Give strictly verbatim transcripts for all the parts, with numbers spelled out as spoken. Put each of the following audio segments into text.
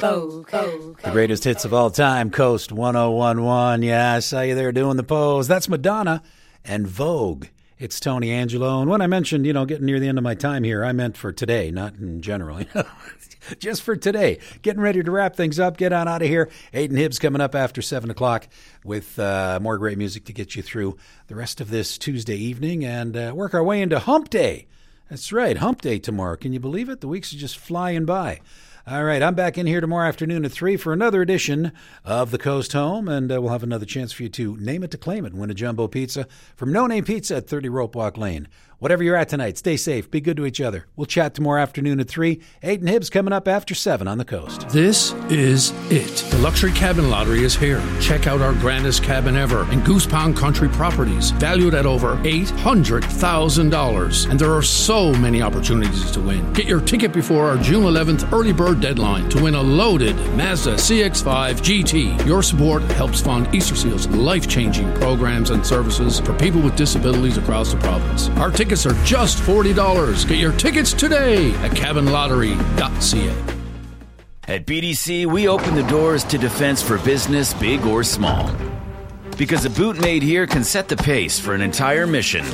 Vogue. Vogue. The greatest hits of all time, Coast one oh one point one. Yeah, I saw you there doing the pose. That's Madonna and Vogue. It's Tony Angelo. And when I mentioned, you know, getting near the end of my time here, I meant for today, not in general. You know, just for today. Getting ready to wrap things up. Get on out of here. Aiden Hibbs coming up after seven o'clock with uh, more great music to get you through the rest of this Tuesday evening and uh, work our way into Hump Day. That's right, Hump Day tomorrow. Can you believe it? The weeks are just flying by. All right, I'm back in here tomorrow afternoon at three for another edition of The Coast Home, and uh, we'll have another chance for you to name it to claim it and win a jumbo pizza from No Name Pizza at thirty Rope Walk Lane. Whatever you're at tonight, stay safe, be good to each other. We'll chat tomorrow afternoon at three. Aiden Hibbs coming up after seven on The Coast. This is it. The Luxury Cabin Lottery is here. Check out our grandest cabin ever in Goose Pond Country Properties, valued at over eight hundred thousand dollars. And there are so many opportunities to win. Get your ticket before our June eleventh early bird deadline to win a loaded Mazda C X five G T. Your support helps fund Easter Seal's life-changing programs and services for people with disabilities across the province. Our tickets are just forty dollars. Get your tickets today at cabin lottery dot c a. At B D C, we open the doors to defense for business, big or small. Because a boot made here can set the pace for an entire mission.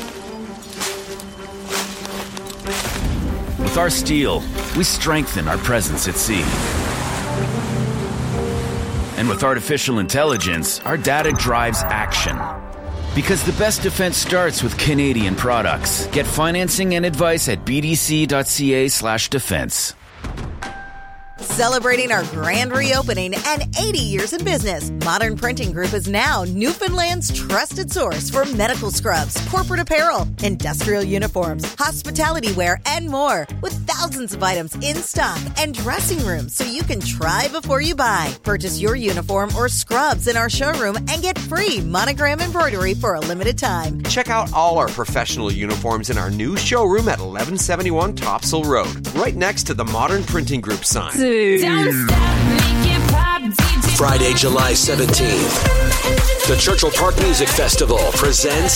With our steel, we strengthen our presence at sea. And with artificial intelligence, our data drives action. Because the best defense starts with Canadian products. Get financing and advice at b d c dot c a slash defense. Celebrating our grand reopening and eighty years in business, Modern Printing Group is now Newfoundland's trusted source for medical scrubs, corporate apparel, industrial uniforms, hospitality wear, and more. With thousands of items in stock and dressing rooms so you can try before you buy. Purchase your uniform or scrubs in our showroom and get free monogram embroidery for a limited time. Check out all our professional uniforms in our new showroom at eleven seventy-one Topsail Road, right next to the Modern Printing Group sign. Friday, July seventeenth, the Churchill Park Music Festival presents